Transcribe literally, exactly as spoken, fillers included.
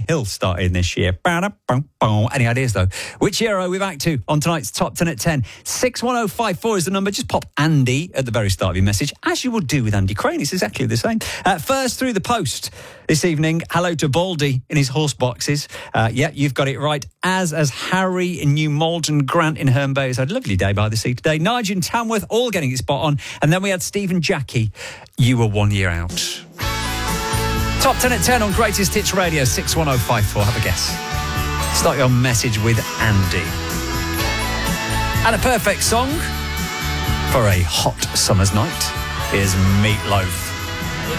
Hill starting this year. Any ideas, though? Which era are we back to on tonight's Top ten at ten? six one oh five four is the number. Just pop Andy at the very start of your message, as you would do with Andy Crane. It's exactly the same. Uh, first through the post this evening, hello to Baldy in his horse boxes. Uh, yeah, you've got it right. As as Harry in New Malden, Grant in Herne Bay has had a lovely day by the sea today. Nigel in Tamworth, all getting it spot on. And then we had Stephen Jackie. You were one year out. Top ten at ten on Greatest Hits Radio, six one oh five four. Have a guess. Start your message with Andy. And a perfect song for a hot summer's night is Meatloaf.